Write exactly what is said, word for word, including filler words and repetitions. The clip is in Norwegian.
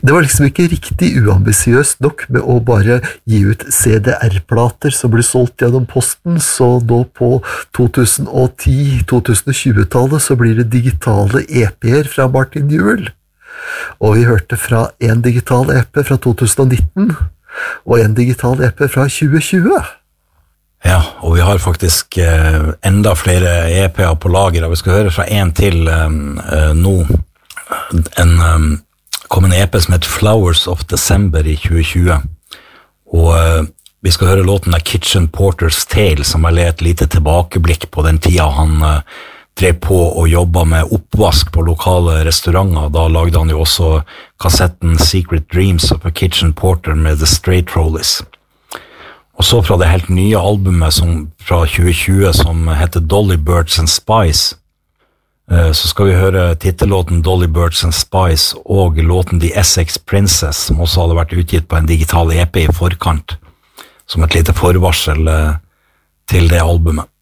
det var liksom ikke riktig uambisiøst nok med å bare gi ut C D R-plater som ble solgt gjennom posten, så nå på to tusen og ti til to tusen og tjue-tallet så blir det digitale E P-er fra Martin Jewell. Og vi hørte fra en digital E P fra to tusen og nitten, og en digital E P fra tjue tjue. Ja, og vi har faktisk eh, enda flere E P-er på lager, og vi skal høre fra en til eh, nå. En um, kom en E P som heter Flowers of December i tjue tjue, og uh, vi skal høre låten av Kitchen Porter's Tale, som er et lite tilbakeblikk på den tida han uh, drev på og jobbet med oppvask på lokale restauranter. Da lagde han jo også kassetten Secret Dreams of a Kitchen Porter med The Straight Rollies. Og så fra det helt nye albumet som, fra tjue tjue som heter Dolly Birds and Spice, så skal vi høre titellåten Dolly Birds and Spice og låten The Essex Princess, som også hadde vært utgitt på en digital E P i forkant, som et lite forvarsel til det albumet.